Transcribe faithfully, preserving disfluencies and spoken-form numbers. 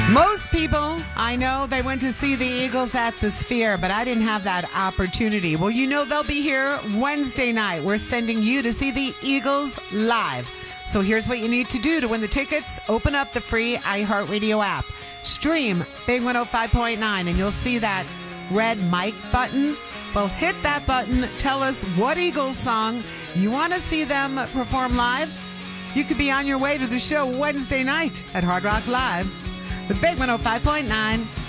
Most people, I know, they went to see the Eagles at the Sphere, but I didn't have that opportunity. Well, you know they'll be here Wednesday night. We're sending you to see the Eagles live. So here's what you need to do to win the tickets. Open up the free iHeartRadio app. Stream Big one oh five point nine, and you'll see that red mic button. Well, hit that button. Tell us what Eagles song you want to see them perform live. You could be on your way to the show Wednesday night at Hard Rock Live. The Big one oh five point nine.